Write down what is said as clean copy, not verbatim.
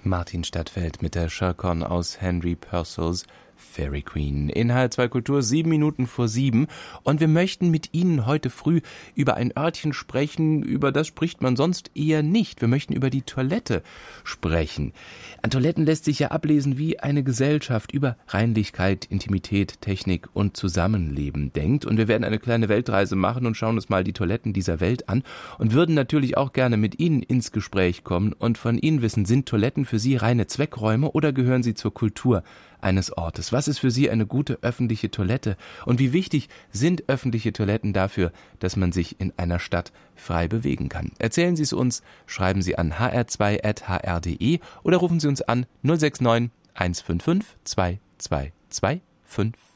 Martin Stadtfeld mit der Shercon aus Henry Purcells Fairy Queen. In HR2 Kultur 7:07 und wir möchten mit Ihnen heute früh über ein Örtchen sprechen, über das spricht man sonst eher nicht. Wir möchten über die Toilette sprechen. An Toiletten lässt sich ja ablesen, wie eine Gesellschaft über Reinlichkeit, Intimität, Technik und Zusammenleben denkt. Und wir werden eine kleine Weltreise machen und schauen uns mal die Toiletten dieser Welt an und würden natürlich auch gerne mit Ihnen ins Gespräch kommen und von Ihnen wissen, sind Toiletten für Sie reine Zweckräume oder gehören sie zur Kultur eines Ortes? Was ist für Sie eine gute öffentliche Toilette? Und wie wichtig sind öffentliche Toiletten dafür, dass man sich in einer Stadt frei bewegen kann? Erzählen Sie es uns, schreiben Sie an hr2@hr.de oder rufen Sie uns an 069 155 2225.